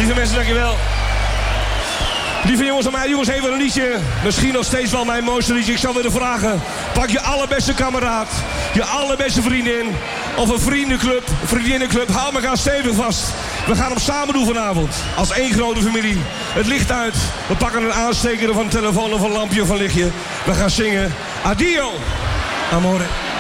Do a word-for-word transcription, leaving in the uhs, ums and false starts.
Lieve mensen, dankjewel. Lieve jongens en mij, jongens, even een liedje. Misschien nog steeds wel mijn mooiste liedje. Ik zou willen vragen, pak je allerbeste kameraad, je allerbeste vriendin of een vriendenclub, vriendinnenclub. Hou elkaar stevig vast. We gaan hem samen doen vanavond. Als één grote familie. Het licht uit. We pakken een aansteker of een telefoon of een lampje of een lichtje. We gaan zingen. Addio, amore.